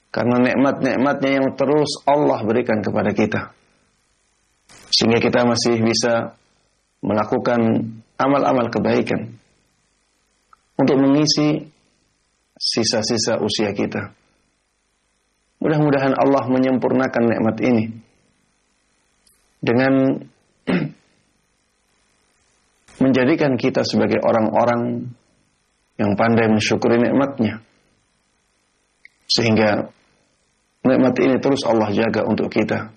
karena nikmat-nikmatnya yang terus Allah berikan kepada kita, sehingga kita masih bisa melakukan amal-amal kebaikan untuk mengisi sisa-sisa usia kita. Mudah-mudahan Allah menyempurnakan nikmat ini dengan menjadikan kita sebagai orang-orang yang pandai mensyukuri nikmatnya, sehingga nikmat ini terus Allah jaga untuk kita,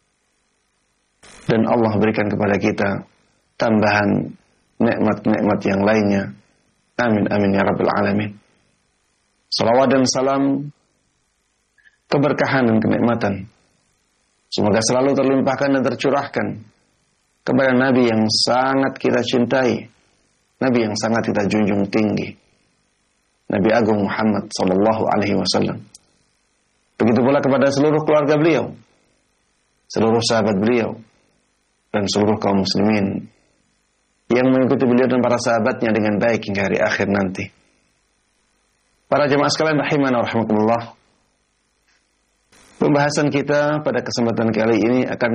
dan Allah berikan kepada kita tambahan nikmat-nikmat yang lainnya. Amin amin ya rabbal alamin. Salawat dan salam, keberkahan dan kenikmatan semoga selalu terlimpahkan dan tercurahkan kepada Nabi yang sangat kita cintai, Nabi yang sangat kita junjung tinggi, Nabi Agung Muhammad sallallahu alaihi wasallam. Begitu pula kepada seluruh keluarga beliau, seluruh sahabat beliau, dan seluruh kaum muslimin yang mengikuti beliau dan para sahabatnya dengan baik hingga hari akhir nanti. Para jemaah sekalian rahimana wa rahimakumullah, pembahasan kita pada kesempatan kali ini akan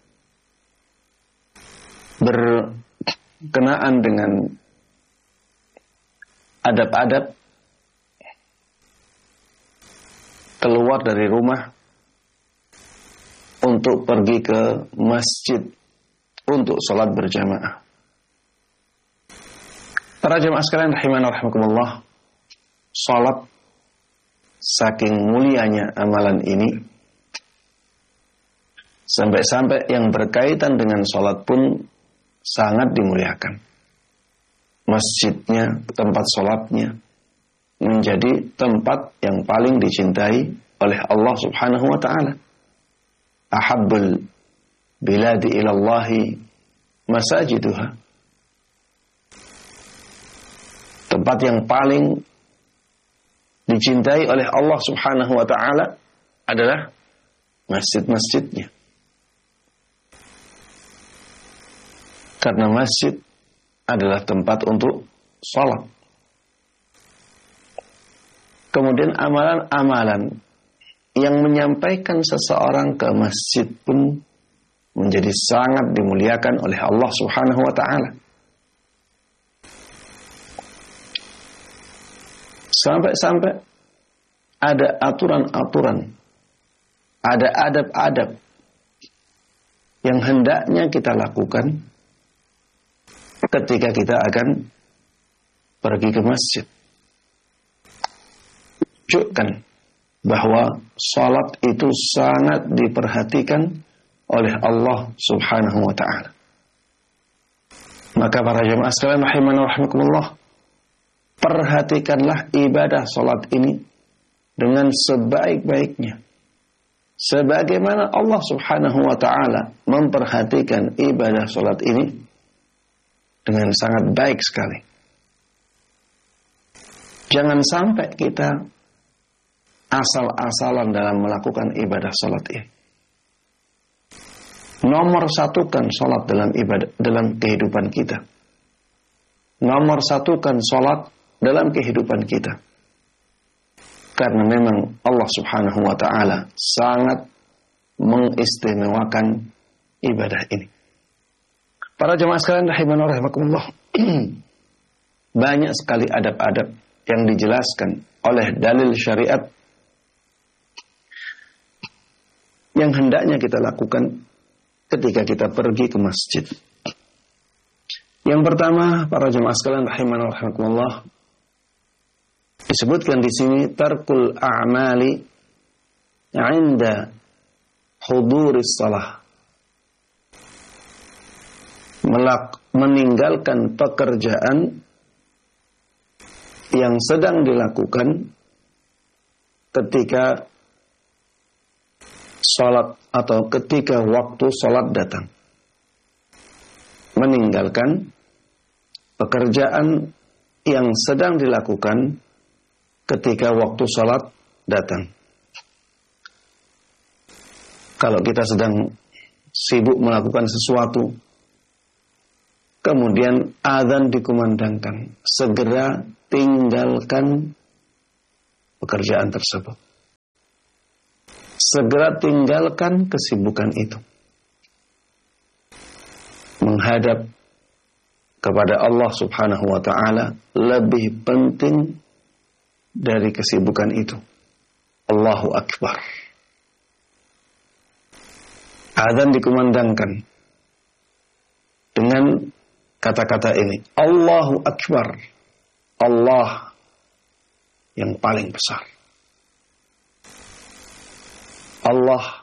berkenaan dengan adab-adab keluar dari rumah untuk pergi ke masjid untuk sholat berjamaah. Para jemaah sekalian rahimana wa rahimakumullah, sholat saking mulianya amalan ini, sampai-sampai yang berkaitan dengan sholat pun sangat dimuliakan. Masjidnya, tempat sholatnya menjadi tempat yang paling dicintai oleh Allah subhanahu wa ta'ala. Ahabbul biladi ilallahi masajiduha. Tempat yang paling dicintai oleh Allah subhanahu wa ta'ala adalah masjid-masjidnya. Karena masjid adalah tempat untuk sholat. Kemudian amalan-amalan yang menyampaikan seseorang ke masjid pun menjadi sangat dimuliakan oleh Allah subhanahu wa ta'ala. Sampai-sampai ada aturan-aturan, ada adab-adab yang hendaknya kita lakukan ketika kita akan pergi ke masjid. Tunjukkan bahwa salat itu sangat diperhatikan oleh Allah subhanahu wa ta'ala. Maka para jemaah sekalian rahimana wa rahimakumullah, perhatikanlah ibadah salat ini dengan sebaik-baiknya, sebagaimana Allah subhanahu wa ta'ala memperhatikan ibadah salat ini dengan sangat baik sekali. Jangan sampai kita asal-asalan dalam melakukan ibadah salat ini. Nomor satukan salat dalam ibadah, dalam kehidupan kita. Nomor satukan salat dalam kehidupan kita. Karena memang Allah subhanahu wa ta'ala sangat mengistimewakan ibadah ini. Para jemaah sekalian rahimana wa rahimakumullah, banyak sekali adab-adab yang dijelaskan oleh dalil syariat yang hendaknya kita lakukan ketika kita pergi ke masjid. Yang pertama, para jemaah sekalian rahimana wa rahimakumullah, disebutkan di sini tarkul a'mali 'inda huduris shalah. Meninggalkan pekerjaan yang sedang dilakukan ketika salat atau ketika waktu salat datang. Meninggalkan pekerjaan yang sedang dilakukan ketika waktu salat datang. Kalau kita sedang sibuk melakukan sesuatu, kemudian azan dikumandangkan, segera tinggalkan pekerjaan tersebut. segera tinggalkan kesibukan itu. Menghadap kepada Allah Subhanahu wa ta'ala lebih penting dari kesibukan itu. Allahu Akbar. Adzan dikumandangkan dengan kata-kata ini, Allahu Akbar. Allah yang paling besar. Allah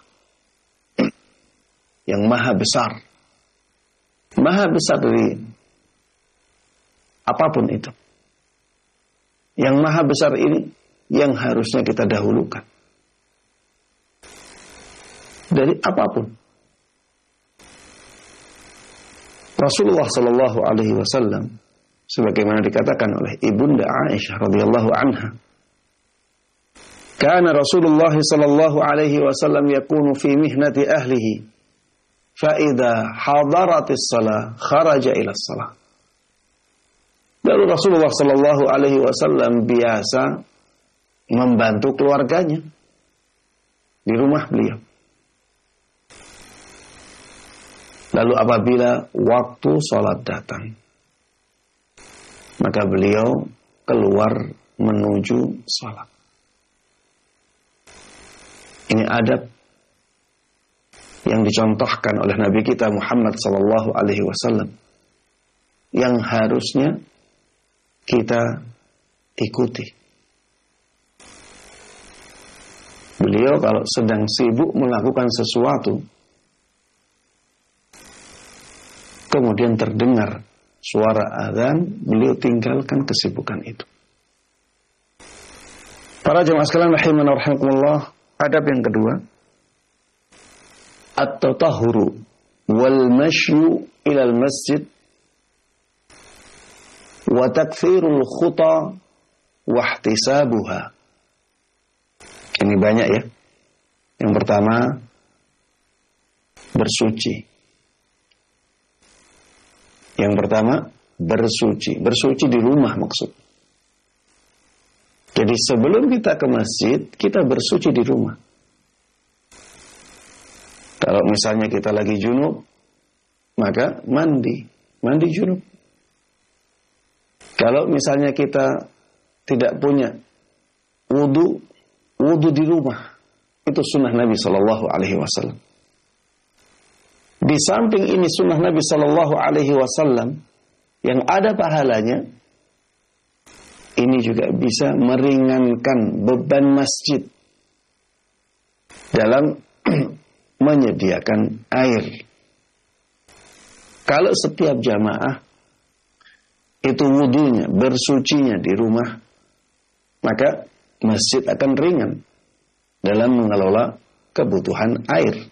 yang maha besar. Maha besar dari apapun itu. Yang maha besar ini yang harusnya kita dahulukan. Dari apapun. Rasulullah sallallahu alaihi wasallam sebagaimana dikatakan oleh Ibunda Aisyah radhiyallahu anha, kana Rasulullah sallallahu alaihi wasallam yakunu fi mihnati ahlihi fa idza hadaratis shalah kharaja ila shalah. Lalu Rasulullah sallallahu alaihi wasallam biasa membantu keluarganya di rumah beliau. Lalu apabila waktu sholat datang, maka beliau keluar menuju sholat. Ini adab yang dicontohkan oleh Nabi kita Muhammad sallallahu alaihi wasallam yang harusnya kita ikuti. Beliau kalau sedang sibuk melakukan sesuatu, kemudian terdengar suara adzan, beliau tinggalkan kesibukan itu. Para jemaah sekalian rahimana wa rahimakumullah, adab yang kedua, at-tatahhuru wal mashyu ila al-masjid wa takthirul khuta wa ihtisabuha. Ini banyak ya. Yang pertama, bersuci. Yang pertama, bersuci. Bersuci di rumah maksud. Jadi sebelum kita ke masjid, kita bersuci di rumah. Kalau misalnya kita lagi junub, maka mandi. Mandi junub. Kalau misalnya kita tidak punya wudu, wudu di rumah. Itu sunnah Nabi SAW. Di samping ini sunnah Nabi SAW yang ada pahalanya, ini juga bisa meringankan beban masjid dalam menyediakan air. Kalau setiap jamaah itu wudunya, bersucinya di rumah, maka masjid akan ringan dalam mengelola kebutuhan air.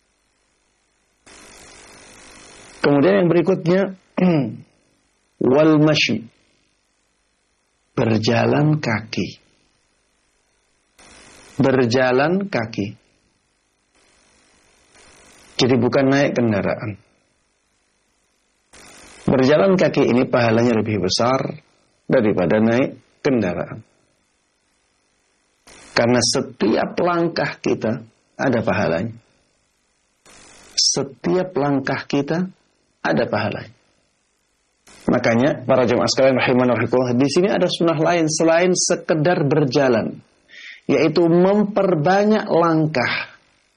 Kemudian yang berikutnya, wal masyi, berjalan kaki. Berjalan kaki. Jadi bukan naik kendaraan. Berjalan kaki ini pahalanya lebih besar daripada naik kendaraan. Karena setiap langkah kita ada pahalanya. Setiap langkah kita ada pahalanya. Makanya para jemaah sekalian rahimana wa rahimakumullah, di sini ada sunnah lain selain sekedar berjalan, yaitu memperbanyak langkah.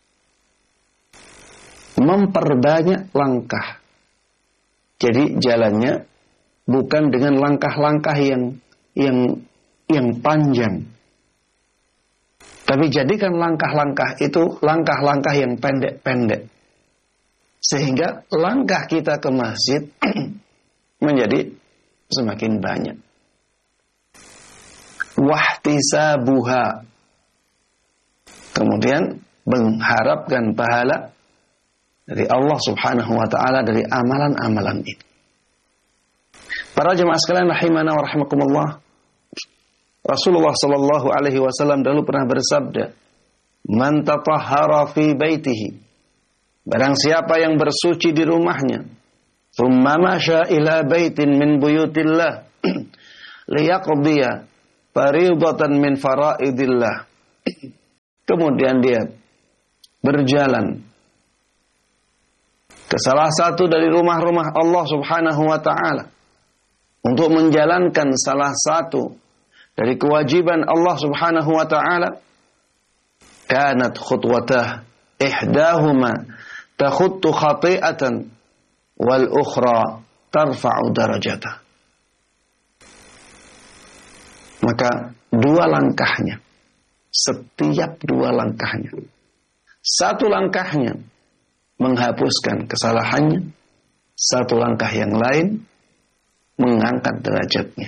Memperbanyak langkah. Jadi jalannya bukan dengan langkah-langkah yang panjang. Tapi jadikan langkah-langkah itu langkah-langkah yang pendek-pendek. Sehingga langkah kita ke masjid menjadi semakin banyak. Wahtisabuha. Kemudian mengharapkan pahala dari Allah Subhanahu wa ta'ala dari amalan-amalan ini. Para jemaah sekalian rahimana wa rahimakumullah, Rasulullah sallallahu alaihi wasallam dahulu pernah bersabda, "Man tatahhara fi baitihi." Barang siapa yang bersuci di rumahnya, thumma masya ila baitin min buyutillah liyaqdiya fariidatan min faraidillah. Kemudian dia berjalan ke salah satu dari rumah-rumah Allah Subhanahu wa ta'ala untuk menjalankan salah satu dari kewajiban Allah Subhanahu wa ta'ala, kanat khutwatah ihdahuma takhuttu khati'atan wal ukhra tarfa'u darajatah. Maka dua langkahnya, setiap dua langkahnya, satu langkahnya menghapuskan kesalahannya, satu langkah yang lain mengangkat derajatnya.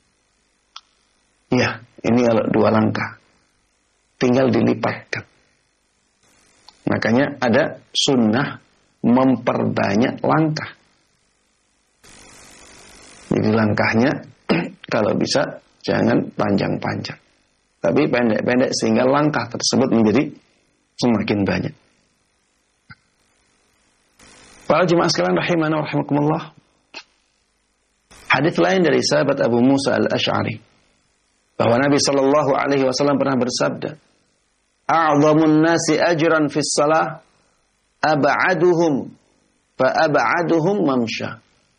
Ya, ini kalau dua langkah, tinggal dilipatkan. Makanya ada sunnah memperbanyak langkah. Jadi langkahnya kalau bisa jangan panjang-panjang, tapi pendek-pendek sehingga langkah tersebut menjadi semakin banyak. Para jemaah sekalian rahimana wa rahimakumullah. Hadis lain dari sahabat Abu Musa al-Asy'ari bahwa Nabi sallallahu alaihi wasallam pernah bersabda, "A'dhamun nasi ajran fis shalah ab'aduhum fa ab'aduhum mamsha."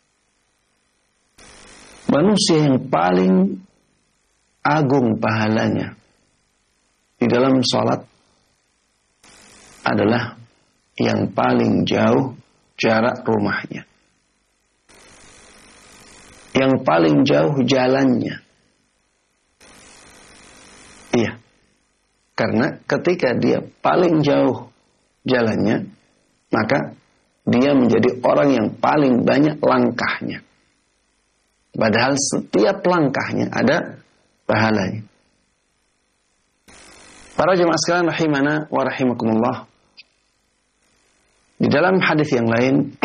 Manusia yang paling agung pahalanya di dalam salat adalah yang paling jauh jarak rumahnya, yang paling jauh jalannya. Iya, karena ketika dia paling jauh jalannya, maka dia menjadi orang yang paling banyak langkahnya. Padahal setiap langkahnya ada pahalanya. Para jemaah sekalian rahimana wa rahimakumullah. Di dalam hadis yang lain,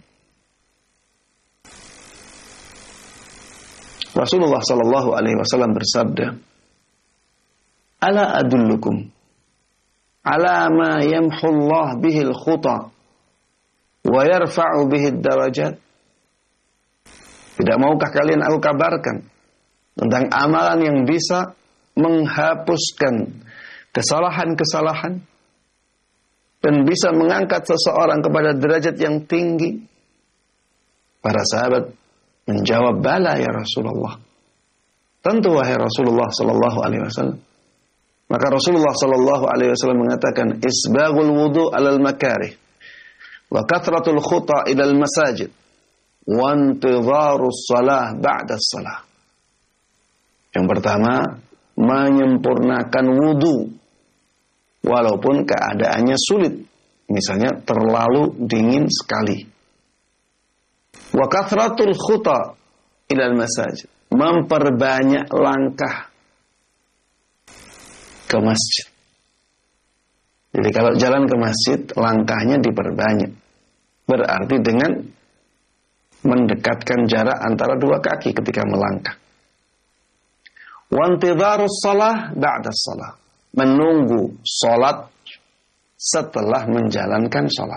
Rasulullah sallallahu alaihi wasallam bersabda, "Ala adullukum ala ma yamhu Allah bihi al-khuta wa yarfa'u bihi ad-darajat?" Tidak maukah kalian aku kabarkan tentang amalan yang bisa menghapuskan kesalahan-kesalahan dan bisa mengangkat seseorang kepada derajat yang tinggi? Para sahabat menjawab, "Bala ya Rasulullah." Tentu wahai Rasulullah sallallahu alaihi wasallam. Maka Rasulullah sallallahu alaihi wasallam mengatakan, "Isbaghul wudu 'alal makarih wa kathratul khuta ilal masajid wa intidharus shalah ba'da shalah." Yang pertama, menyempurnakan wudu walaupun keadaannya sulit, misalnya terlalu dingin sekali. Wa kathratul khuta ilal masajid, memperbanyak langkah ke masjid. Jadi kalau jalan ke masjid, langkahnya diperbanyak. Berarti dengan mendekatkan jarak antara dua kaki ketika melangkah. Wa intidharus shalah ba'da shalah, menunggu sholat setelah menjalankan sholat.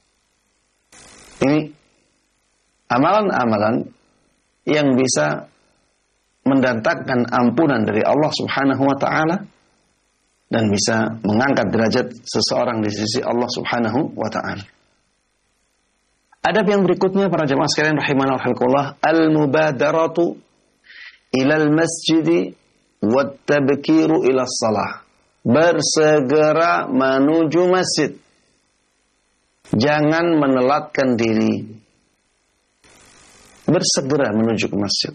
Ini amalan-amalan yang bisa mendatangkan ampunan dari Allah Subhanahu wa ta'ala dan bisa mengangkat derajat seseorang di sisi Allah Subhanahu wa ta'ala. Adab yang berikutnya para jemaah sekalian rahimana wa rahimakumullah, al-mubadaratu ilal masjidi wat tabkiru ila shalah. Bersegera menuju masjid. Jangan menelatkan diri. Bersegera menuju ke masjid.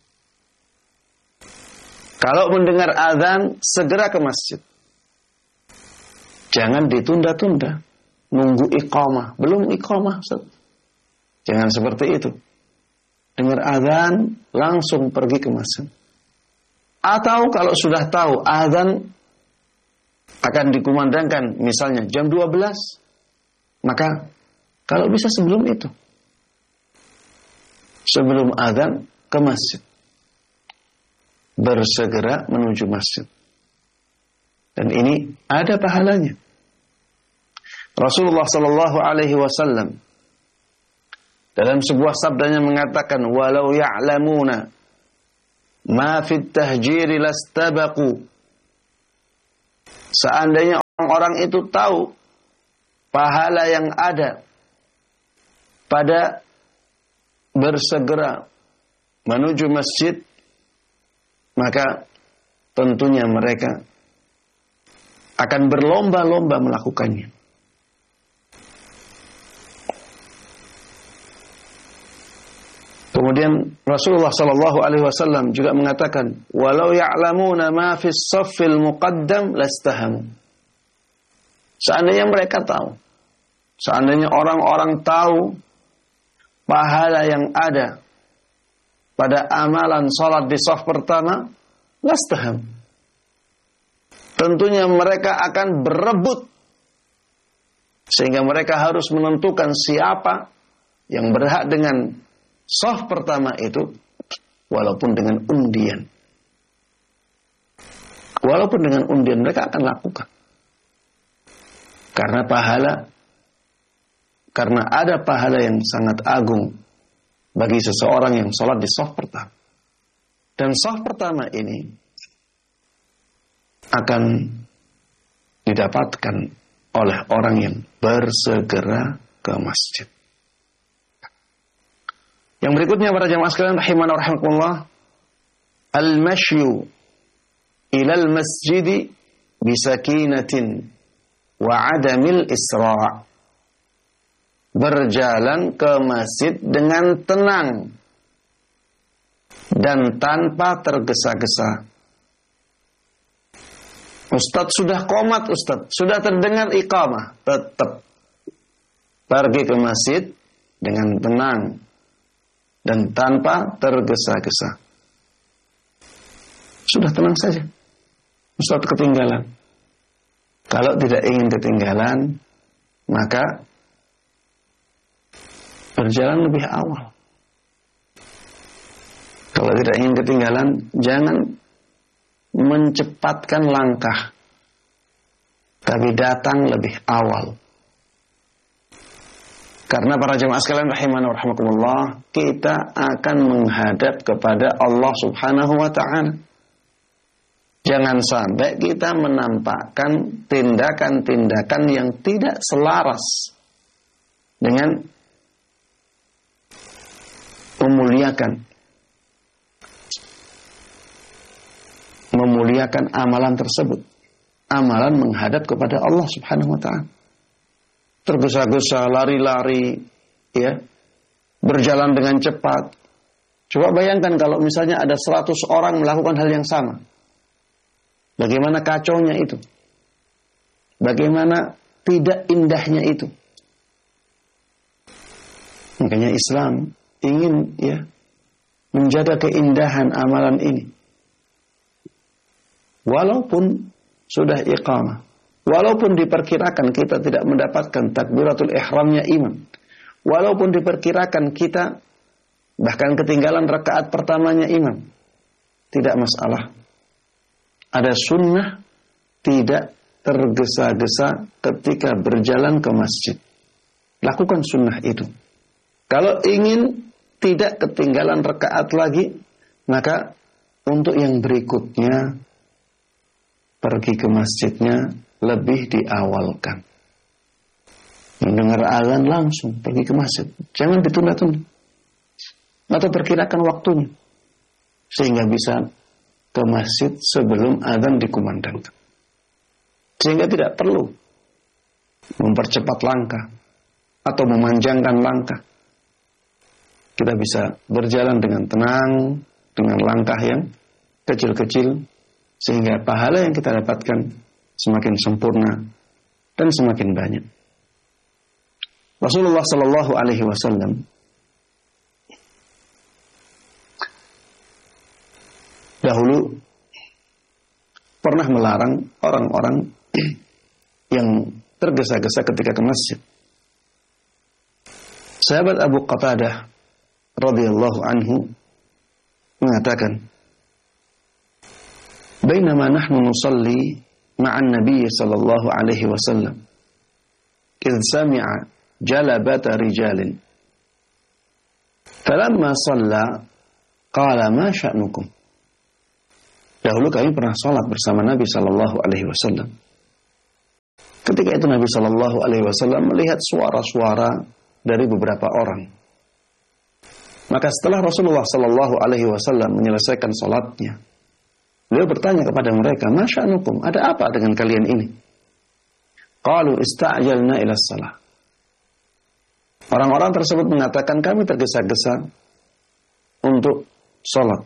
Kalau mendengar azan, segera ke masjid. Jangan ditunda-tunda. Nunggu iqamah. Belum iqamah. Jangan seperti itu. Dengar azan, langsung pergi ke masjid. Atau kalau sudah tahu azan akan dikumandangkan misalnya jam 12, maka kalau bisa sebelum itu, sebelum azan ke masjid, bersegera menuju masjid. Dan ini ada pahalanya. Rasulullah sallallahu alaihi wasallam dalam sebuah sabdanya mengatakan, "Walau ya'lamuna ma fit tahjiri lastabaqu." Seandainya orang-orang itu tahu pahala yang ada pada bersegera menuju masjid, maka tentunya mereka akan berlomba-lomba melakukannya. Kemudian Rasulullah sallallahu alaihi wasallam juga mengatakan, "Walau ya'lamuna ma fis saffil muqaddam lastahamu." Seandainya mereka tahu, seandainya orang-orang tahu pahala yang ada pada amalan salat di saf pertama, lastaham. Tentunya mereka akan berebut sehingga mereka harus menentukan siapa yang berhak dengan saf pertama itu, walaupun dengan undian. Walaupun dengan undian mereka akan lakukan. Karena ada pahala yang sangat agung bagi seseorang yang sholat di saf pertama. Dan saf pertama ini akan didapatkan oleh orang yang bersegera ke masjid. Yang berikutnya para jamaah sekalian rahimana wa rahimakumullah, al-mashyu ilal masjidi bisakinatin wa adamil isra'. Berjalan ke masjid dengan tenang dan tanpa tergesa-gesa. Ustadz sudah qomat, Ustadz sudah terdengar iqamah, tetap pergi ke masjid dengan tenang dan tanpa tergesa-gesa. Sudah tenang saja. Ustadz ketinggalan. Kalau tidak ingin ketinggalan, maka berjalan lebih awal. Kalau tidak ingin ketinggalan, jangan mencepatkan langkah, tapi datang lebih awal. Karena para jemaah sekalian rahimana wa rahimakumullah, kita akan menghadap kepada Allah Subhanahu wa ta'ala. Jangan sampai kita menampakkan tindakan-tindakan yang tidak selaras dengan memuliakan amalan tersebut. Amalan menghadap kepada Allah Subhanahu wa ta'ala. Tergesa-gesa, lari-lari, ya, berjalan dengan cepat. Coba bayangkan kalau misalnya ada 100 orang melakukan hal yang sama. Bagaimana kacaunya itu? Bagaimana tidak indahnya itu? Makanya Islam ingin menjaga keindahan amalan ini. Walaupun sudah iqamah, walaupun diperkirakan kita tidak mendapatkan takbiratul ihramnya imam, walaupun diperkirakan kita bahkan ketinggalan rakaat pertamanya imam, tidak masalah. Ada sunnah tidak tergesa-gesa ketika berjalan ke masjid. Lakukan sunnah itu. Kalau ingin tidak ketinggalan rakaat lagi, maka untuk yang berikutnya pergi ke masjidnya lebih diawalkan. Mendengar azan langsung pergi ke masjid. Jangan ditunda-tunda. Atau perkirakan waktunya. Sehingga bisa ke masjid sebelum azan dikumandangkan. Sehingga tidak perlu mempercepat langkah atau memanjangkan langkah. Kita bisa berjalan dengan tenang, dengan langkah yang kecil-kecil, sehingga pahala yang kita dapatkan semakin sempurna dan semakin banyak. Rasulullah Sallallahu Alaihi Wasallam dahulu pernah melarang orang-orang yang tergesa-gesa ketika ke masjid. Sahabat Abu Qatadah radhiyallahu anhu mengatakan, "Bainama nahnu nusalli ma'an Nabi sallallahu alaihi wasallam, idh sami'a jalabata rijalin. Falamma shalla qala ma sya'nukum?" Dahulu kami pernah salat bersama Nabi sallallahu alaihi wasallam. Ketika itu Nabi Shallallahu Alaihi Wasallam melihat suara-suara dari beberapa orang. Maka setelah Rasulullah Shallallahu Alaihi Wasallam menyelesaikan salatnya, beliau bertanya kepada mereka, "Masya'nukum, ada apa dengan kalian ini?" Qalu ista'jalna ila shalah. Orang-orang tersebut mengatakan, kami tergesa-gesa untuk salat.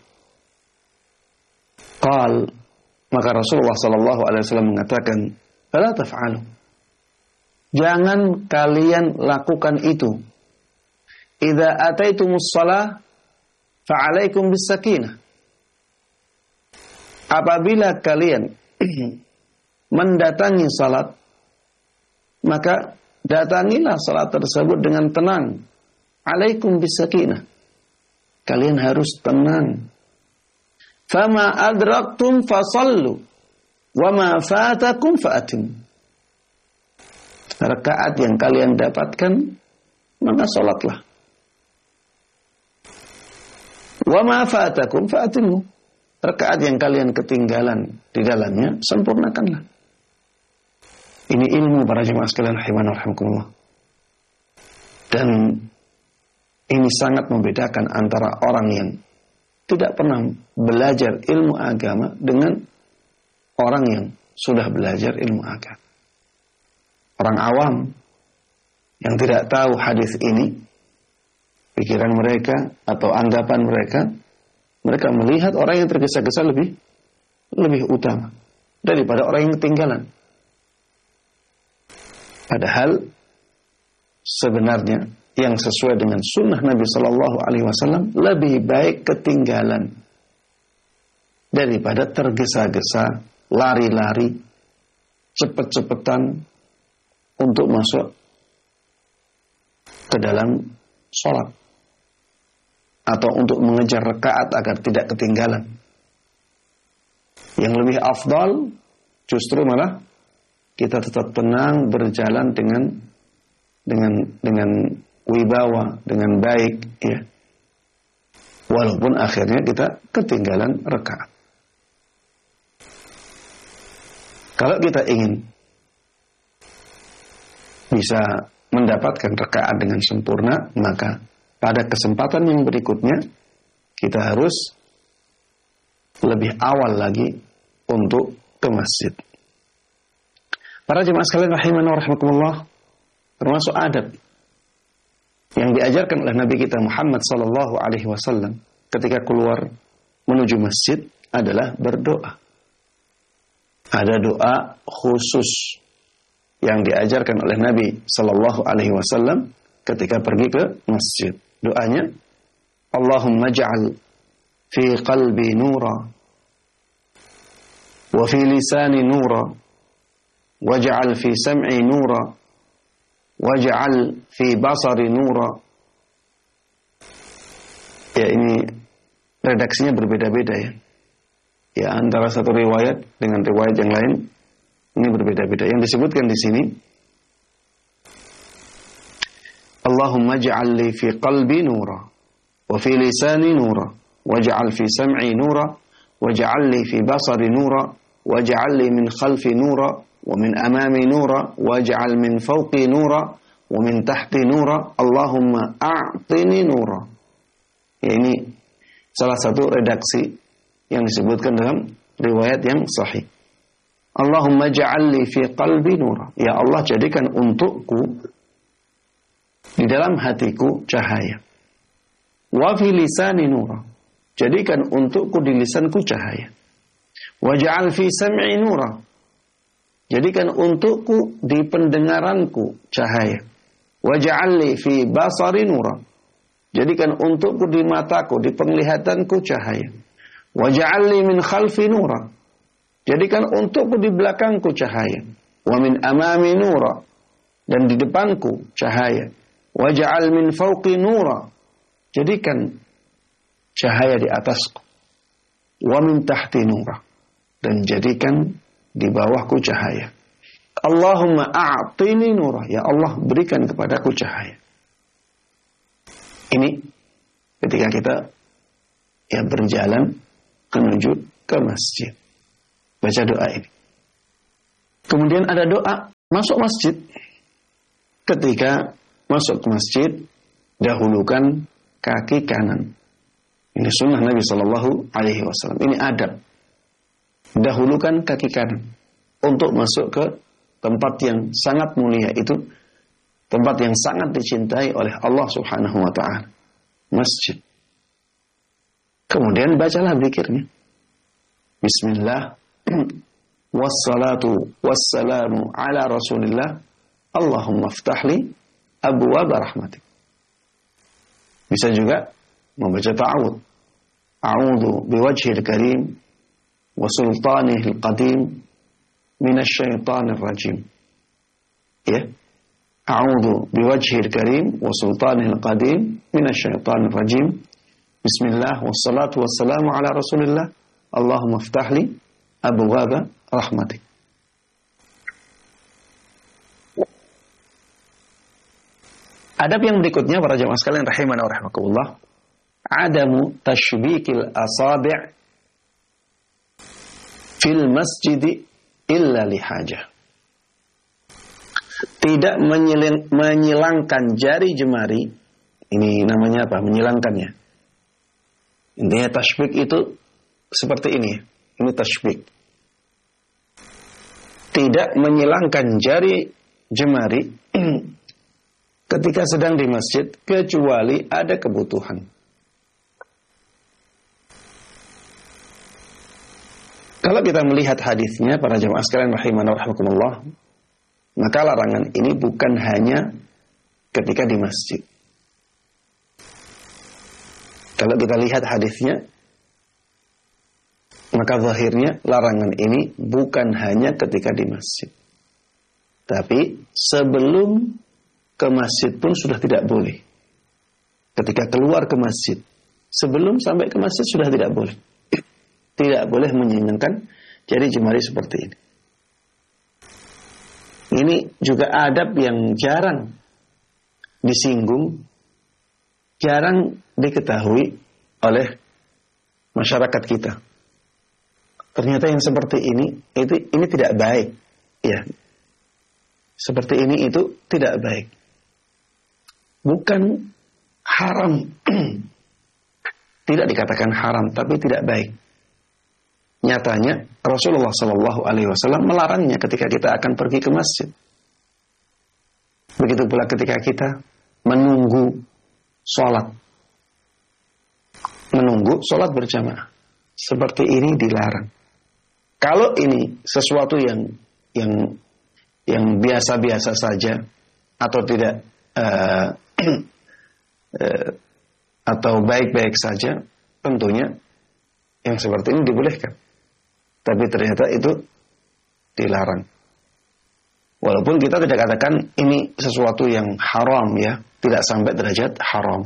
Qal, maka Rasulullah Shallallahu Alaihi Wasallam mengatakan, "Fala taf'alu." Jangan kalian lakukan itu. Idza ataitumus shalah fa'alaikum bis-sakinah. Apabila kalian mendatangi salat, maka datangilah salat tersebut dengan tenang. Alaikum bis-sakinah. Kalian harus tenang. Fama adraktum fasallu wa ma fatakum fa'atim. Rakaat yang kalian dapatkan, maka salatlah. Wa ma fatakum fa'atimu. Rakaat yang kalian ketinggalan di dalamnya, sempurnakanlah. Ini ilmu para jemaah sekalian rahimani wa rahimakumullah. Dan ini sangat membedakan antara orang yang tidak pernah belajar ilmu agama dengan orang yang sudah belajar ilmu agama. Orang awam yang tidak tahu hadis ini, pikiran mereka atau anggapan mereka melihat orang yang tergesa-gesa lebih utama daripada orang yang ketinggalan. Padahal sebenarnya yang sesuai dengan sunnah Nabi Sallallahu Alaihi Wasallam lebih baik ketinggalan daripada tergesa-gesa, lari-lari, cepet-cepetan untuk masuk ke dalam sholat atau untuk mengejar rakaat agar tidak ketinggalan. Yang lebih afdal justru malah kita tetap tenang berjalan dengan wibawa, dengan baik, ya. Walaupun akhirnya kita ketinggalan rakaat. Kalau kita ingin bisa mendapatkan rakaat dengan sempurna, maka pada kesempatan yang berikutnya kita harus lebih awal lagi untuk ke masjid. Para jemaah sekalian rahimani wa rahimakumullah, termasuk adab yang diajarkan oleh Nabi kita Muhammad sallallahu alaihi wasallam ketika keluar menuju masjid adalah berdoa. Ada doa khusus yang diajarkan oleh Nabi sallallahu alaihi wasallam ketika pergi ke masjid. Doanya, Allahumma ja'al fi qalbi nura wa fi lisani nura waj'al fi sam'i nura waj'al fi basari nura. Ya, ini redaksinya berbeda-beda ya. Ya, antara satu riwayat dengan riwayat yang lain ini berbeda-beda. Yang disebutkan di sini, Allahumma ja'al li fi qalbi nura wa fi lisani nura waj'al fi sam'i nura waj'al li fi basari nura waj'al li min khalfi nura wa min amami nura waj'al min fawqi nura wa min tahti nura Allahumma a'tini nura. Ya, ini salah satu redaksi yang disebutkan dalam riwayat yang sahih. Allahumma ja'alli fi qalbi nura. Ya Allah, jadikan untukku di dalam hatiku cahaya. Wa fi lisani nura. Jadikan untukku di lisanku cahaya. Waj'al fi sam'i nura. Jadikan untukku di pendengaranku cahaya. Waj'al li fi basari nura. Jadikan untukku di mataku, di penglihatanku cahaya. Waj'al li min khalfi nura. Jadikan untukku di belakangku cahaya. Wa min amami nura. Dan di depanku cahaya. Waj'al min fawqi nura. Jadikan cahaya di atasku. Wa min tahti nura. Dan jadikan di bawahku cahaya. Allahumma a'tini nura. Ya Allah, berikan kepadaku cahaya. Ini ketika kita berjalan menuju ke masjid. Baca doa ini. Kemudian ada doa Masuk masjid, ketika masuk ke masjid, dahulukan kaki kanan. Ini sunnah Nabi Shallallahu Alaihi Wasallam. Ini adab. Dahulukan kaki kanan untuk masuk ke tempat yang sangat mulia itu, tempat yang sangat dicintai oleh Allah Subhanahu Wa Taala, masjid. Kemudian bacalah zikirnya. Bismillah, wassalatu wassalamu ala Rasulillah, Allahumma ftahli abwaaba rahmatik. Bisa juga membaca ta'awudz. A'udzu biwajhil karim wa sultanihil qadim minasyaitonir rajim. Ya. A'udzu biwajhil karim wa sultanihil qadim minasyaitonir rajim. Bismillah wassalatu wassalamu ala Rasulillah. Allahumma ftahli abwaaba rahmatik. Adab yang berikutnya para jamaah sekalian rahimana wa rahimakumullah, adamu tashbikil asabi' fil masjid illa lihajah. Tidak menyilangkan jari jemari. Ini namanya apa? Menyilangkannya. Intinya tashbik itu seperti ini. Ini tashbik. Tidak menyilangkan jari jemari ketika sedang di masjid kecuali ada kebutuhan. Kalau kita melihat hadisnya para jemaah sekalian rahimana wa rahimakumullah, maka larangan ini bukan hanya ketika di masjid. Kalau kita lihat hadisnya, maka zahirnya larangan ini bukan hanya ketika di masjid. Tapi sebelum ke masjid pun sudah tidak boleh. Ketika keluar ke masjid, sebelum sampai ke masjid sudah tidak boleh. Tidak boleh menyilangkan jari jemari seperti ini. Ini juga adab yang jarang disinggung, jarang diketahui oleh masyarakat kita. Ternyata yang seperti ini tidak baik, ya. Seperti ini itu tidak baik. Bukan haram. Tidak dikatakan haram, tapi tidak baik. Nyatanya Rasulullah Shallallahu Alaihi Wasallam melarangnya ketika kita akan pergi ke masjid. Begitu pula ketika kita menunggu sholat berjamaah, seperti ini dilarang. Kalau ini sesuatu yang biasa-biasa saja atau tidak atau baik-baik saja, tentunya yang seperti ini dibolehkan. Tapi ternyata itu dilarang. Walaupun kita tidak katakan ini sesuatu yang haram, ya, tidak sampai derajat haram.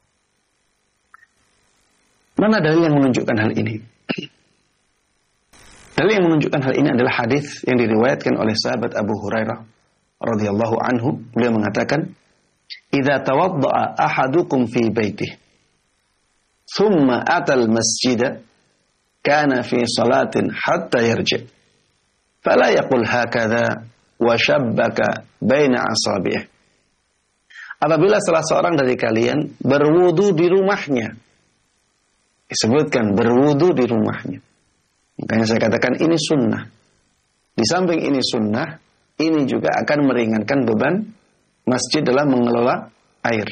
Mana dalil yang menunjukkan hal ini? Dalil yang menunjukkan hal ini adalah hadis yang diriwayatkan oleh sahabat Abu Hurairah radhiyallahu anhu. Beliau mengatakan, "Idza tawadda'a ahadukum fi baitihi, thumma atal masjida, kana fi salatin hatta yarji', fala yaqul hakadha wa shabbaka baina asabi'ih." Apabila salah seorang dari kalian berwudu di rumahnya, disebutkan berwudu di rumahnya. Makanya saya katakan ini sunnah. Di samping ini sunnah, ini juga akan meringankan beban masjid dalam mengelola air.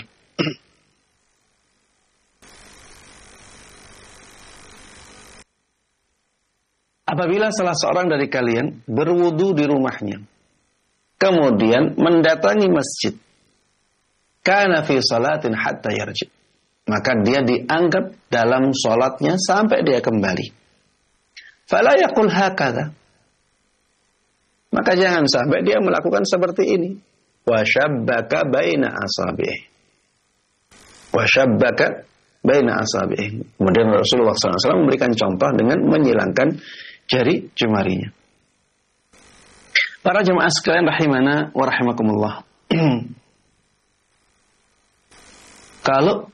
Apabila salah seorang dari kalian berwudu di rumahnya, kemudian mendatangi masjid, kana fi salatin hatta yarji', maka dia dianggap dalam sholatnya sampai dia kembali. Fala yaqul hakadha, maka jangan sampai dia melakukan seperti ini. Wa shabbaka baina asabi'i, wa shabbaka baina asabi'i. Kemudian Rasulullah SAW memberikan contoh dengan menyilangkan jari jemarinya. Para jemaah sekalian rahimana wa rahimakumullah. Kalau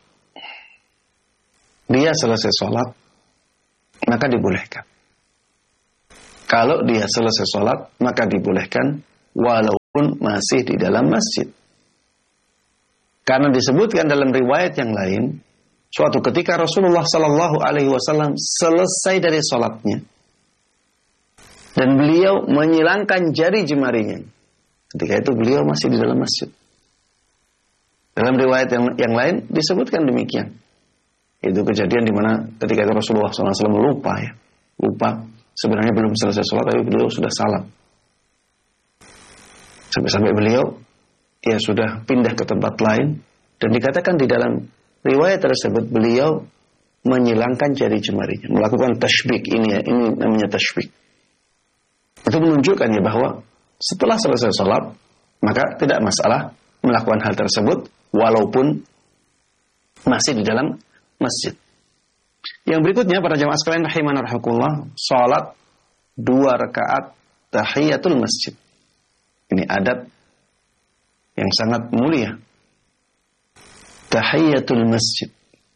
dia selesai sholat, maka dibolehkan. Kalau dia selesai sholat, maka dibolehkan walau pun masih di dalam masjid. Karena disebutkan dalam riwayat yang lain, suatu ketika Rasulullah Sallallahu Alaihi Wasallam selesai dari sholatnya dan beliau menyilangkan jari jemarinya. Ketika itu beliau masih di dalam masjid. Dalam riwayat yang lain disebutkan demikian. Itu kejadian di mana ketika itu Rasulullah SAW lupa. Sebenarnya belum selesai sholat, tapi beliau sudah salam. Sampai beliau sudah pindah ke tempat lain, dan dikatakan di dalam riwayat tersebut beliau menyilangkan jari jemarinya, melakukan tashbik. Ini namanya tashbik. Itu menunjukkan bahwa setelah selesai sholat maka tidak masalah melakukan hal tersebut walaupun masih di dalam masjid. Yang berikutnya para jamaah sekalian rahimana rahimakumullah, sholat 2 rakaat tahiyatul masjid. Ini adab yang sangat mulia. Tahiyatul masjid.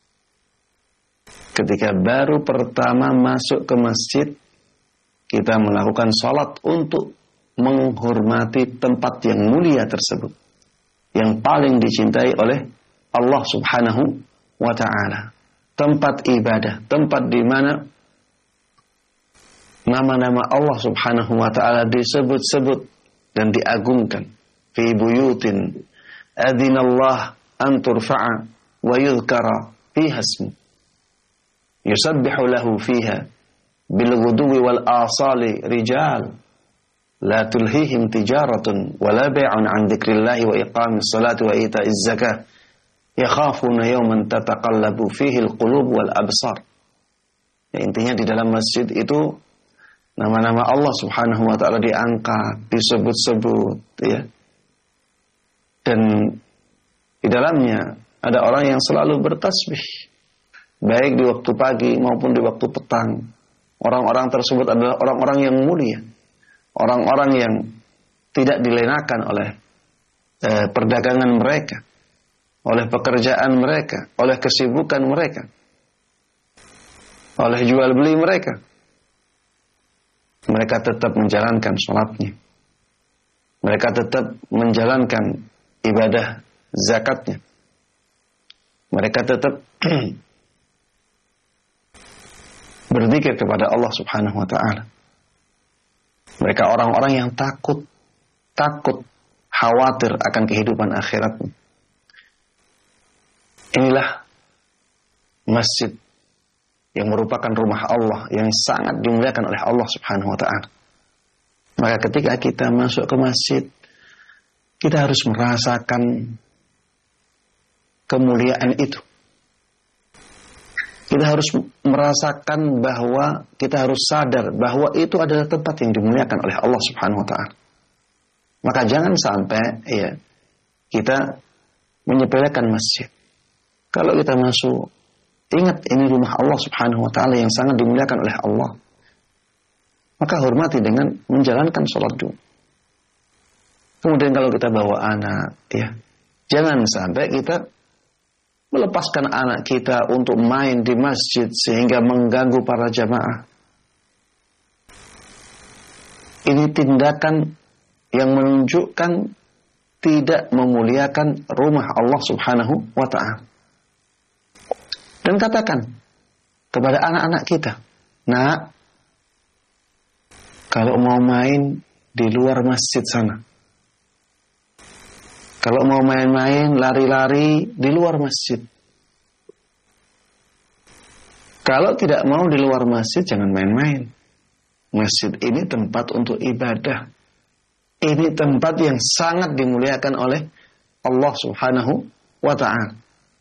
Ketika baru pertama masuk ke masjid, kita melakukan sholat untuk menghormati tempat yang mulia tersebut, yang paling dicintai oleh Allah Subhanahu wa ta'ala. Tempat ibadah, tempat di mana nama-nama Allah Subhanahu wa ta'ala disebut-sebut dan diagungkan. Fi buyutin adzinallah an turfa'a wa yudhkara fiha ismu yusabbihu lahu fiha bil ghuduwi wal asali rijal la tulhihim tijaratun wala bai'un an dzikrillahi wa iqamis salati wa ita'iz zakah yakhafuna yawman tataqallabu fihi al qulub wal absar. Intinya di dalam masjid itu nama-nama Allah Subhanahu wa ta'ala diangkat, disebut-sebut, ya. Dan di dalamnya ada orang yang selalu bertasbih, baik di waktu pagi maupun di waktu petang. Orang-orang tersebut adalah orang-orang yang mulia, orang-orang yang tidak dilenakan oleh perdagangan mereka, oleh pekerjaan mereka, oleh kesibukan mereka, oleh jual beli mereka. Mereka tetap menjalankan sholatnya. Mereka tetap menjalankan ibadah zakatnya. Mereka tetap berzikir kepada Allah Subhanahu wa ta'ala. Mereka orang-orang yang takut, khawatir akan kehidupan akhiratnya. Inilah masjid yang merupakan rumah Allah, yang sangat dimuliakan oleh Allah Subhanahu wa ta'ala. Maka ketika kita masuk ke masjid, kita harus merasakan kemuliaan itu. Kita harus merasakan bahwa kita harus sadar bahwa itu adalah tempat yang dimuliakan oleh Allah Subhanahu wa ta'ala. Maka jangan sampai kita menyepelekan masjid. Kalau kita masuk, ingat ini rumah Allah Subhanahu wa ta'ala yang sangat dimuliakan oleh Allah. Maka hormati dengan menjalankan sholat dulu. Kemudian kalau kita bawa anak, jangan sampai kita melepaskan anak kita untuk main di masjid sehingga mengganggu para jamaah. Ini tindakan yang menunjukkan tidak memuliakan rumah Allah Subhanahu wa ta'ala. Dan katakan kepada anak-anak kita, nak, kalau mau main di luar masjid sana, kalau mau main-main, lari-lari di luar masjid. Kalau tidak mau di luar masjid, jangan main-main. Masjid ini tempat untuk ibadah. Ini tempat yang sangat dimuliakan oleh Allah Subhanahu wa ta'ala.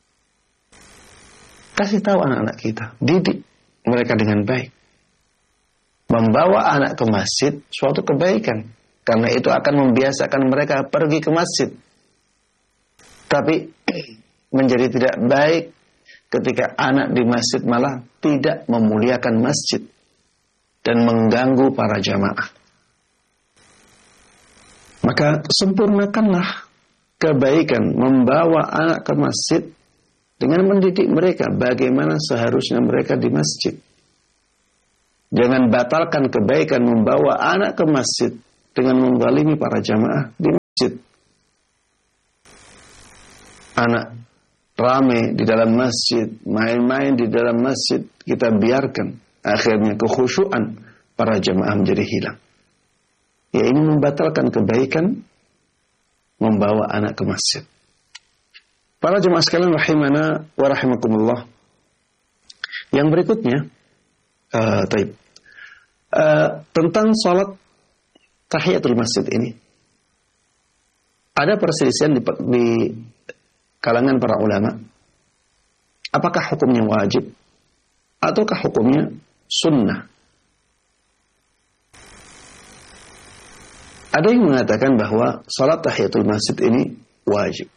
Kasih tahu anak-anak kita, didik mereka dengan baik. Membawa anak ke masjid suatu kebaikan, karena itu akan membiasakan mereka pergi ke masjid. Tapi menjadi tidak baik ketika anak di masjid malah tidak memuliakan masjid dan mengganggu para jamaah. Maka sempurnakanlah kebaikan membawa anak ke masjid dengan mendidik mereka bagaimana seharusnya mereka di masjid. Jangan batalkan kebaikan membawa anak ke masjid dengan menzalimi para jamaah di masjid, anak rame di dalam masjid, main-main di dalam masjid, kita biarkan, akhirnya kekhusyuan para jamaah menjadi hilang. Ya, ini membatalkan kebaikan membawa anak ke masjid. Para jemaah sekalian rahimana wa rahimakumullah. Yang berikutnya, tentang salat tahiyatul masjid ini. Ada perselisihan di kalangan para ulama. Apakah hukumnya wajib ataukah hukumnya sunnah? Ada yang mengatakan bahwa salat tahiyatul masjid ini wajib.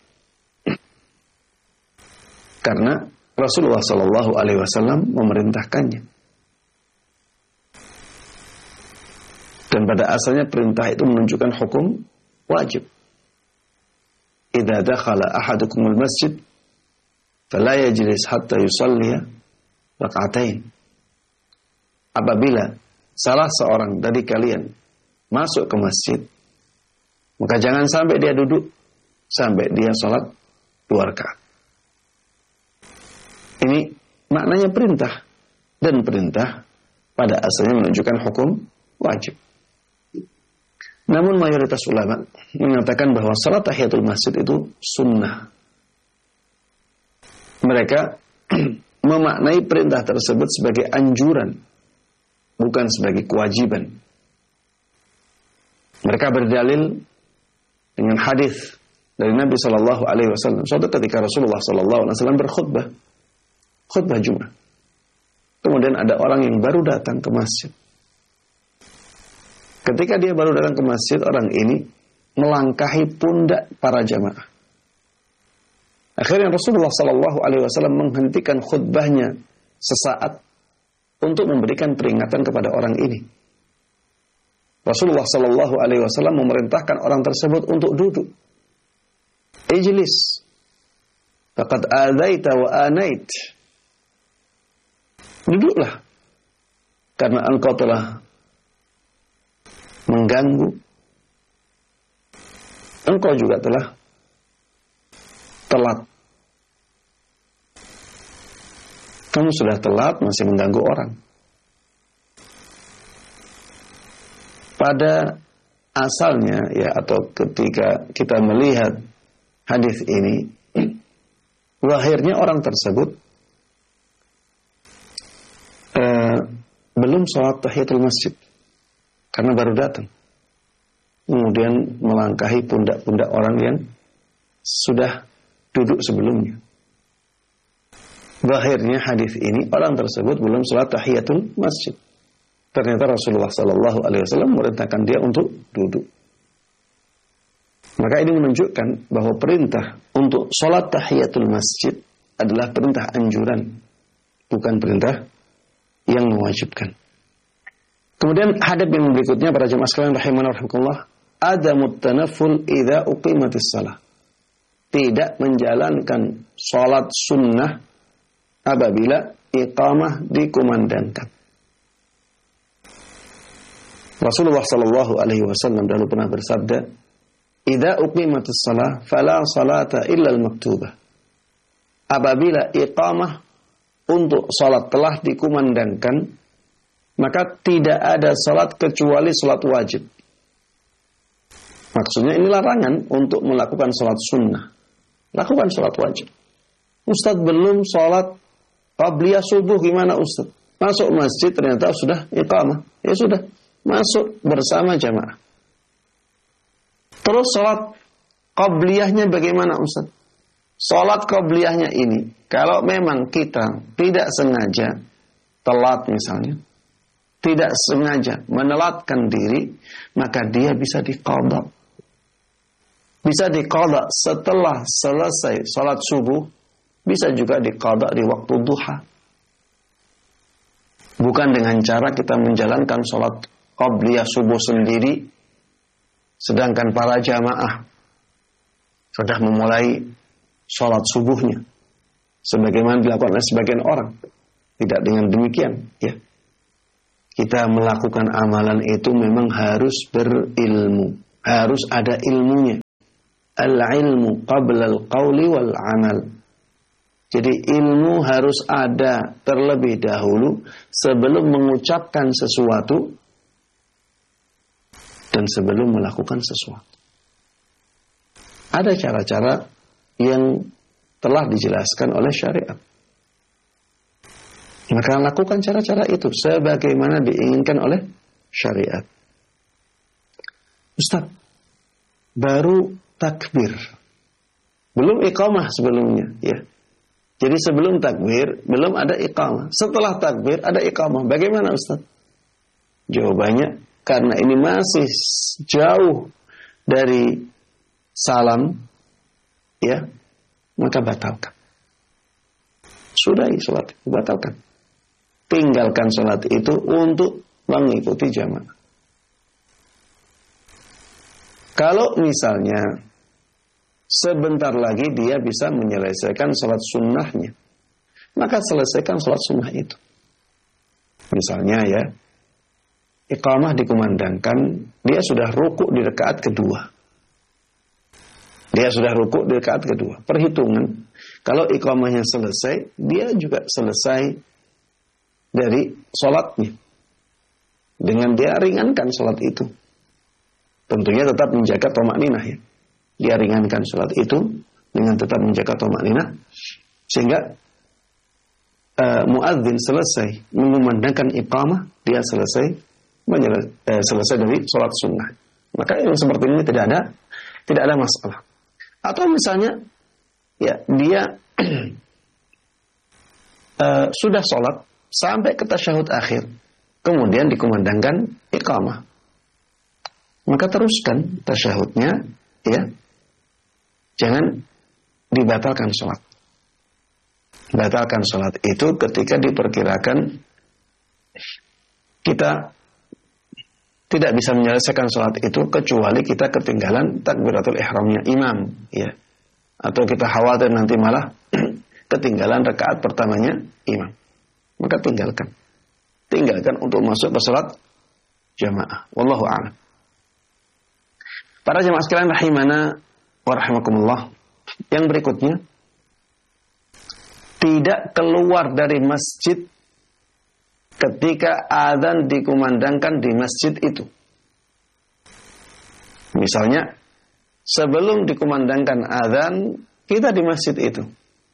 Karena Rasulullah sallallahu alaihi wasallam memerintahkannya. Dan pada asalnya perintah itu menunjukkan hukum wajib. Idza dakhala ahadukumul masjid fala yajlis hatta yusalliya rak'atain. Apabila salah seorang dari kalian masuk ke masjid, maka jangan sampai dia duduk sampai dia salat 2 rakaat. Ini maknanya perintah, dan perintah pada asalnya menunjukkan hukum wajib. Namun mayoritas ulama mengatakan bahwa salat tahiyatul masjid itu sunnah. Mereka memaknai perintah tersebut sebagai anjuran, bukan sebagai kewajiban. Mereka berdalil dengan hadis dari Nabi Shallallahu Alaihi Wasallam. Suatu ketika Rasulullah Shallallahu Alaihi Wasallam berkhutbah, khutbah Jumat. Kemudian ada orang yang baru datang ke masjid. Ketika dia baru datang ke masjid, orang ini melangkahi pundak para jamaah. Akhirnya Rasulullah Shallallahu Alaihi Wasallam menghentikan khutbahnya sesaat untuk memberikan peringatan kepada orang ini. Rasulullah Shallallahu Alaihi Wasallam memerintahkan orang tersebut untuk duduk. Ijlis, faqad adaita wa anait. Duduklah, karena engkau telah mengganggu. Engkau juga telah telat. Kamu sudah telat, masih mengganggu orang. Pada asalnya ya, atau ketika kita melihat hadis ini, lahirnya orang tersebut belum sholat tahiyatul masjid karena baru datang, kemudian melangkahi pundak-pundak orang yang sudah duduk sebelumnya. Lahirnya hadis ini, orang tersebut belum sholat tahiyatul masjid. Ternyata Rasulullah Sallallahu Alaihi Wasallam memerintahkan dia untuk duduk. Maka ini menunjukkan bahwa perintah untuk sholat tahiyatul masjid adalah perintah anjuran, bukan perintah yang mewajibkan. Kemudian hadis yang berikutnya, para jemaah sekalian rahimana rahimakumullah, adamut tanafful idza uqimatis shalah. Tidak menjalankan sholat sunnah apabila iqamah dikumandangkan. Rasulullah Sallallahu Alaihi Wasallam dahulu pernah bersabda, "Idza uqimatis shalah, fala salata illa al-maktubah." Apabila iqamah untuk salat telah dikumandangkan, maka tidak ada salat kecuali salat wajib. Maksudnya ini larangan untuk melakukan salat sunnah. Lakukan salat wajib. Ustaz belum salat qabliyah subuh, gimana Ustaz? Masuk masjid ternyata sudah iqamah. Ya sudah, masuk bersama jamaah. Terus salat qabliyahnya bagaimana Ustaz? Salat qabliyahnya ini, kalau memang kita tidak sengaja telat misalnya, tidak sengaja menelatkan diri, maka dia bisa diqadha. Bisa diqadha setelah selesai salat subuh, bisa juga diqadha di waktu duha. Bukan dengan cara kita menjalankan salat qabliyah subuh sendiri, sedangkan para jamaah sudah memulai salat subuhnya, sebagaimana dilakukan oleh sebagian orang. Tidak dengan demikian, ya. Kita melakukan amalan itu memang harus berilmu, harus ada ilmunya. al-ilmu qabla al-qawli wal amal. Jadi ilmu harus ada terlebih dahulu sebelum mengucapkan sesuatu dan sebelum melakukan sesuatu. Ada cara-cara yang telah dijelaskan oleh syariat. Maka lakukan cara-cara itu sebagaimana diinginkan oleh syariat. Ustaz, baru takbir, belum iqamah sebelumnya, ya. Jadi sebelum takbir belum ada iqamah. Setelah takbir ada iqamah. Bagaimana Ustaz? Jawabannya, karena ini masih jauh dari salam, ya, maka batalkan. Sudahi sholat, batalkan. Tinggalkan sholat itu untuk mengikuti jamaah. Kalau misalnya sebentar lagi dia bisa menyelesaikan sholat sunnahnya, maka selesaikan sholat sunnah itu. Misalnya ya, iqamah dikumandangkan, dia sudah rukuk di rakaat kedua. Dia sudah rukuk di rakaat kedua. Perhitungan, kalau iqamahnya selesai, dia juga selesai dari sholatnya. Dengan dia ringankan sholat itu. Tentunya tetap menjaga thama'ninah ya. Dia ringankan sholat itu dengan tetap menjaga thama'ninah, sehingga muadzin selesai mengumandangkan iqamah, dia selesai dari sholat sunnah. Maka yang seperti ini tidak ada masalah. Atau misalnya ya dia sudah sholat sampai ke tasyahud akhir, kemudian dikumandangkan iqamah, maka teruskan tasyahudnya, ya. Jangan dibatalkan sholat. Batalkan sholat itu ketika diperkirakan kita tidak bisa menyelesaikan sholat itu kecuali kita ketinggalan takbiratul ihramnya imam, ya. Atau kita khawatir nanti malah ketinggalan rakaat pertamanya imam. Maka tinggalkan. Tinggalkan untuk masuk ke sholat jamaah. Wallahu a'lam. Para jamaah sekalian rahimana wa rahimakumullah. Yang berikutnya, tidak keluar dari masjid ketika adzan dikumandangkan di masjid itu. Misalnya, sebelum dikumandangkan adzan, kita di masjid itu.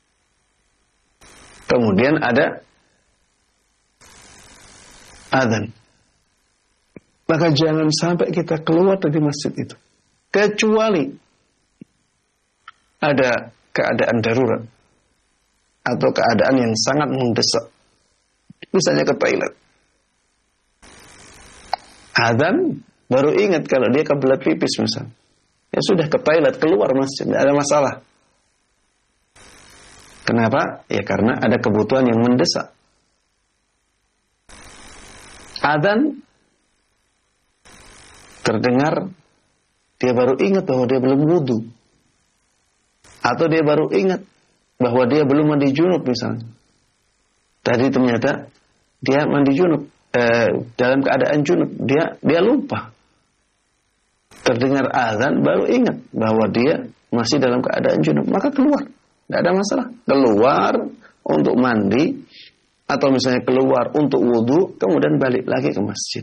Kemudian ada adzan. Maka jangan sampai kita keluar dari masjid itu. Kecuali ada keadaan darurat atau keadaan yang sangat mendesak, misalnya ke toilet. Adzan baru ingat kalau dia kebelet pipis misalnya, ya sudah ke toilet, keluar masjid, tidak ada masalah. Kenapa? Ya karena ada kebutuhan yang mendesak. Adzan terdengar, dia baru ingat bahwa dia belum wudu. Atau dia baru ingat bahwa dia belum mandi junub misalnya. Tadi ternyata dia mandi junub, dalam keadaan junub, dia lupa. Terdengar azan baru ingat bahwa dia masih dalam keadaan junub, maka keluar. Tidak ada masalah. Keluar untuk mandi atau misalnya keluar untuk wudu, kemudian balik lagi ke masjid.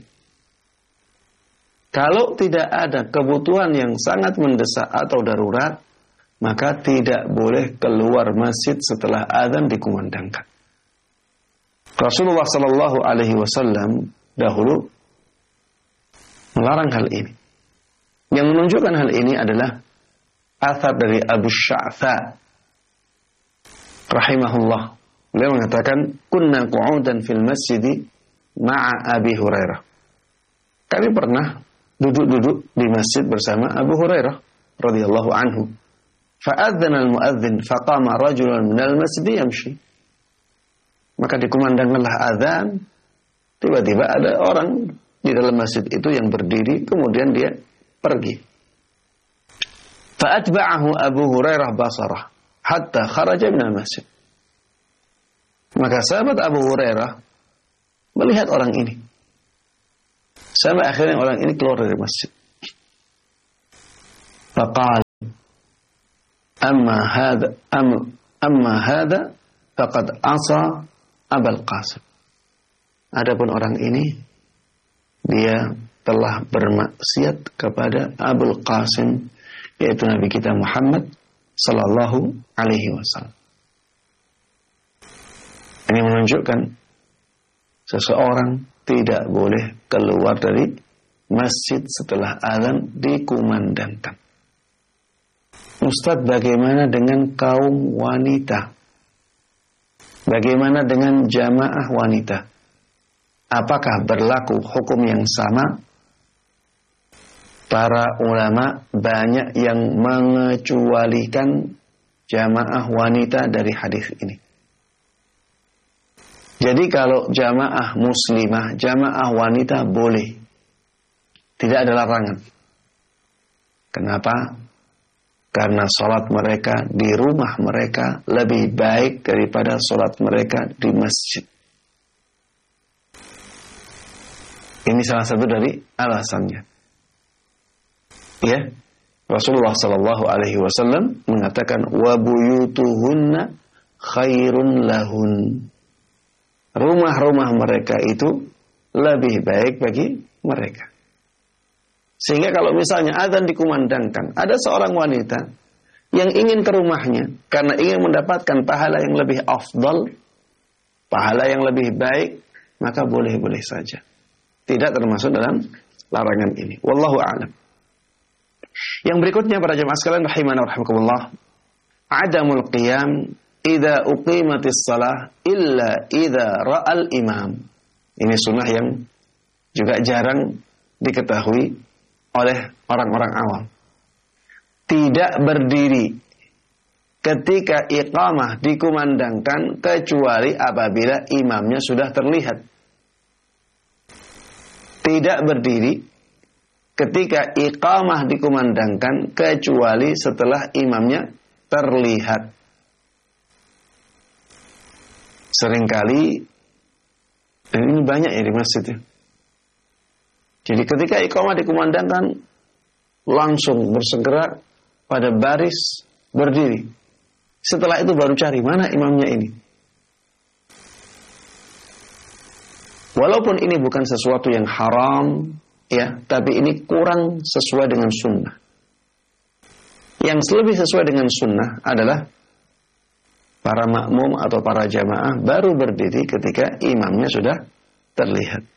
Kalau tidak ada kebutuhan yang sangat mendesak atau darurat, maka tidak boleh keluar masjid setelah adzan dikumandangkan. Rasulullah Sallallahu Alaihi Wasallam dahulu melarang hal ini. Yang menunjukkan hal ini adalah athar dari Abu Sya'tha rahimahullah. Beliau mengatakan, kunna qu'udan fil masjid ma'a Abi Hurairah. Kami pernah duduk-duduk di masjid bersama Abu Hurairah radhiyallahu anhu. Fa'adzana al-mu'adzin faqama rajulan minal masjid yamshi. Maka dikumandangkanlah azan, tiba-tiba ada orang di dalam masjid itu yang berdiri, kemudian dia pergi. Fa'atba'ahu Abu Hurairah basarah hatta kharaja minal masjid. Maka sahabat Abu Hurairah melihat orang ini, sampai akhirnya orang ini keluar dari masjid. Faqala, Amma hadha faqad asa Abul Qasim. Adapun orang ini dia telah bermaksiat kepada Abul Qasim, yaitu Nabi kita Muhammad sallallahu alaihi wasallam. Ini menunjukkan seseorang tidak boleh keluar dari masjid setelah azan dikumandangkan. Ustaz, bagaimana dengan kaum wanita? Bagaimana dengan jamaah wanita? Apakah berlaku hukum yang sama? Para ulama banyak yang mengecualikan jamaah wanita dari hadis ini. Jadi kalau jamaah muslimah, jamaah wanita boleh. Tidak ada larangan. Kenapa? Karena sholat mereka di rumah mereka lebih baik daripada sholat mereka di masjid. Ini salah satu dari alasannya. Ya, Rasulullah Sallallahu Alaihi Wasallam mengatakan, wa buyutuhunna khairun lahun. Rumah-rumah mereka itu lebih baik bagi mereka. Sehingga kalau misalnya azan dikumandangkan, ada seorang wanita yang ingin ke rumahnya karena ingin mendapatkan pahala yang lebih afdal, pahala yang lebih baik, maka boleh-boleh saja. Tidak termasuk dalam larangan ini. Wallahu a'lam. Yang berikutnya para jemaah sekalian rahimana wa rahimakumullah, adamul qiyam idza uqimatis shalah illa idza ra'al imam. Ini sunnah yang juga jarang diketahui oleh orang-orang awam. Tidak berdiri ketika iqamah dikumandangkan kecuali apabila imamnya sudah terlihat. Tidak berdiri ketika iqamah dikumandangkan kecuali setelah imamnya terlihat. Seringkali, dan ini banyak ya di masjid ya. Jadi ketika iqamah dikumandangkan, langsung bersegera pada baris berdiri. Setelah itu baru cari mana imamnya ini. Walaupun ini bukan sesuatu yang haram, ya, tapi ini kurang sesuai dengan sunnah. Yang lebih sesuai dengan sunnah adalah para makmum atau para jamaah baru berdiri ketika imamnya sudah terlihat.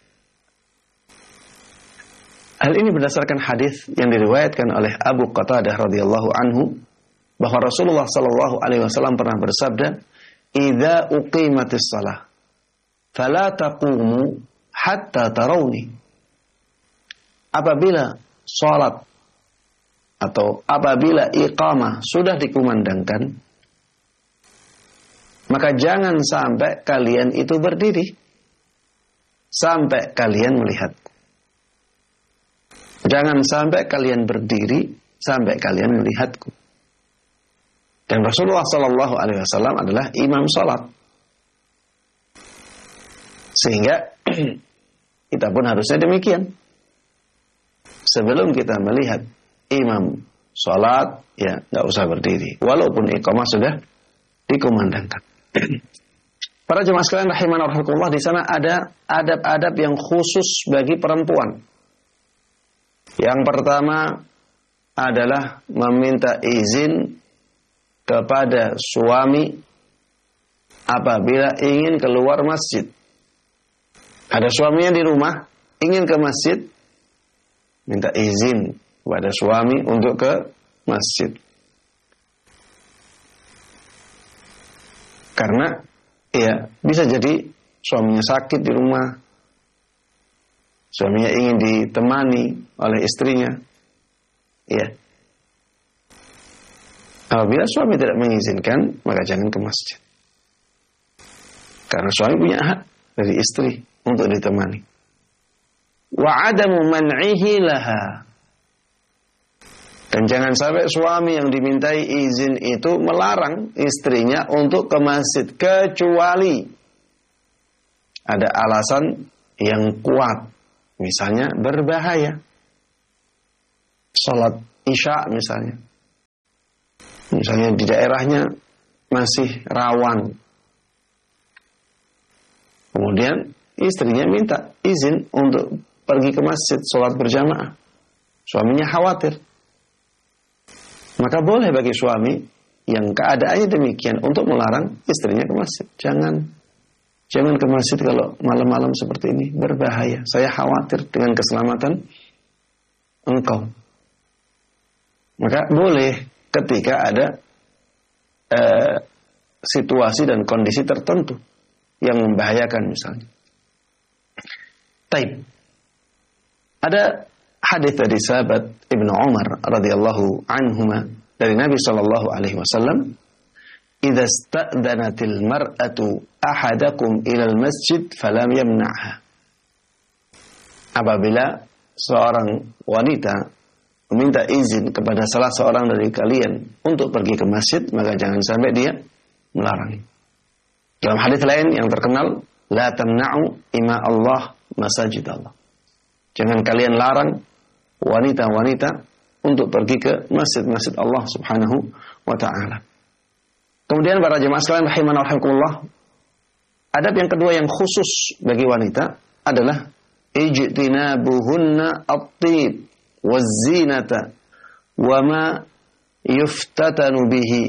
Hal ini berdasarkan hadis yang diriwayatkan oleh Abu Qatadah radhiyallahu anhu bahwa Rasulullah sallallahu alaihi wasallam pernah bersabda, "Idza uqimatis shalah fala taqumu hatta tarawni." Apabila salat atau apabila iqamah sudah dikumandangkan, maka jangan sampai kalian itu berdiri sampai kalian melihatku. Jangan sampai kalian berdiri sampai kalian melihatku. Dan Rasulullah Sallallahu Alaihi Wasallam adalah imam salat, sehingga kita pun harusnya demikian. Sebelum kita melihat imam salat, ya nggak usah berdiri, walaupun iqamah sudah dikumandangkan. Para jemaah sekalian rahimana wa rahimakumullah, di sana ada adab-adab yang khusus bagi perempuan. Yang pertama adalah meminta izin kepada suami apabila ingin keluar masjid. Ada suaminya di rumah, ingin ke masjid, minta izin kepada suami untuk ke masjid. Karena ya bisa jadi suaminya sakit di rumah, suaminya ingin ditemani oleh istrinya. Ya. Apabila suami tidak mengizinkan, maka jangan ke masjid. Karena suami punya hak dari istri untuk ditemani. Wa adamu man'ihi laha. Dan jangan sampai suami yang dimintai izin itu melarang istrinya untuk ke masjid kecuali ada alasan yang kuat. Misalnya berbahaya. Salat Isya misalnya. Misalnya di daerahnya masih rawan. Kemudian istrinya minta izin untuk pergi ke masjid, sholat berjamaah. Suaminya khawatir. Maka boleh bagi suami yang keadaannya demikian untuk melarang istrinya ke masjid. Jangan ke masjid kalau malam-malam seperti ini, berbahaya. Saya khawatir dengan keselamatan engkau. Maka boleh ketika ada situasi dan kondisi tertentu yang membahayakan misalnya. Taib. Ada hadis dari sahabat Ibnu Umar radhiyallahu anhuma dari Nabi sallallahu alaihi wasallam, "Idza sta'danatil mar'atu ahadakum ilal masjid falam yamna'ha." Apabila seorang wanita meminta izin kepada salah seorang dari kalian untuk pergi ke masjid, maka jangan sampai dia melarang. Dalam hadis lain yang terkenal, la tamna'u ima Allah masajid Allah. Jangan kalian larang wanita-wanita untuk pergi ke masjid-masjid Allah Subhanahu wa ta'ala. Kemudian para jemaah sekalian rahimana rahimakumullah, adab yang kedua yang khusus bagi wanita adalah ijtinabuhunna at-tib waz-zinata wa ma yuftatanu bihi.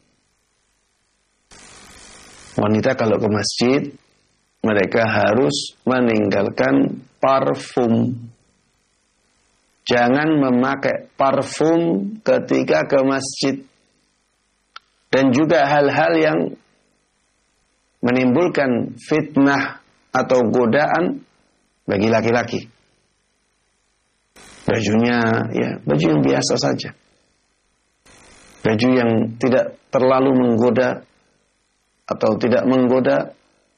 Wanita kalau ke masjid, mereka harus meninggalkan parfum. Jangan memakai parfum ketika ke masjid. Dan juga hal-hal yang menimbulkan fitnah atau godaan bagi laki-laki. Bajunya ya baju yang biasa saja. Baju yang tidak terlalu menggoda atau tidak menggoda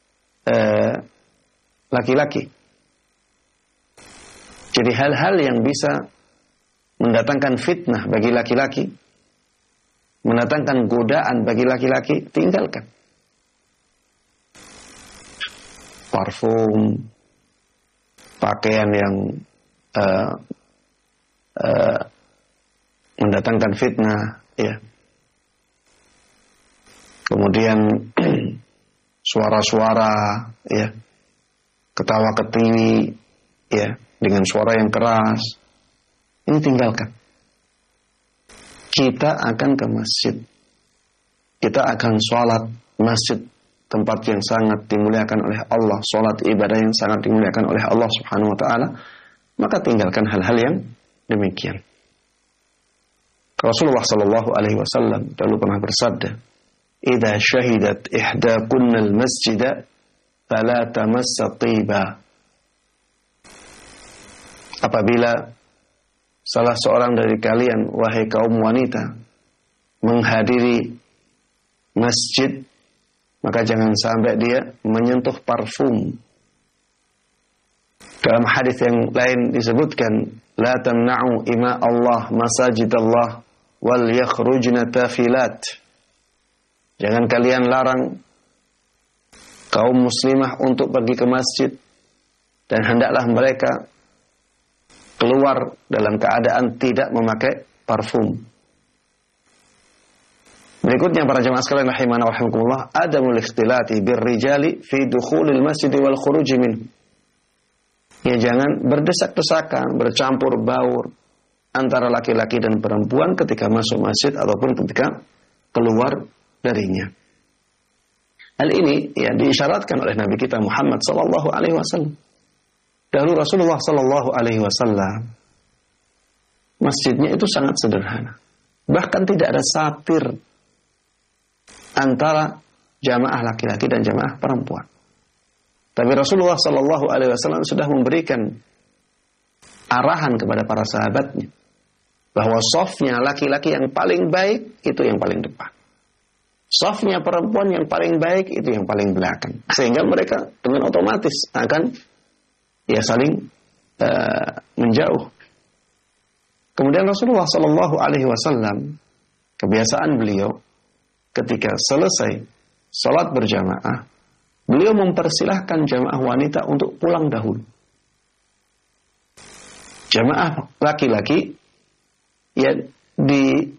laki-laki. Jadi hal-hal yang bisa mendatangkan fitnah bagi laki-laki, mendatangkan godaan bagi laki-laki, tinggalkan. Parfum, pakaian yang mendatangkan fitnah, ya. Kemudian suara-suara, ya, ketawa ketiwi, ya, dengan suara yang keras, ini tinggalkan. Kita akan ke masjid, kita akan sholat masjid, tempat yang sangat dimuliakan oleh Allah, sholat ibadah yang sangat dimuliakan oleh Allah Subhanahu Wa Taala. Maka tinggalkan hal-hal yang demikian. Rasulullah Sallallahu Alaihi Wasallam dulu pernah bersabda, "Idza syahidat ihdakunnal masjida, fala tamassa tiba." Apabila salah seorang dari kalian, wahai kaum wanita, menghadiri masjid, maka jangan sampai dia menyentuh parfum. Dalam hadis yang lain disebutkan, la tamna'u ima Allah masajid Allah wal yakhrujna tafilat. Jangan kalian larang kaum muslimah untuk pergi ke masjid, dan hendaklah mereka keluar dalam keadaan tidak memakai parfum. Berikutnya para jemaah sekalian rahimana wa rahimakumullah, adamul ikhtilati birrijali fi dukhulil masjid wal khuruj minhu. Ya, jangan berdesak-desakan, bercampur baur antara laki-laki dan perempuan ketika masuk masjid ataupun ketika keluar darinya. Hal ini ya diisyaratkan oleh Nabi kita Muhammad sallallahu alaihi wasallam. Dahulu Rasulullah sallallahu alaihi wasallam masjidnya itu sangat sederhana. Bahkan tidak ada satir antara jamaah laki-laki dan jamaah perempuan. Tapi Rasulullah sallallahu alaihi wasallam sudah memberikan arahan kepada para sahabatnya bahwa shafnya laki-laki yang paling baik itu yang paling depan. Shafnya perempuan yang paling baik itu yang paling belakang. Sehingga mereka dengan otomatis akan ya saling menjauh. Kemudian Rasulullah sallallahu alaihi wasallam, kebiasaan beliau ketika selesai salat berjamaah, beliau mempersilahkan jamaah wanita untuk pulang dahulu. Jamaah laki-laki ya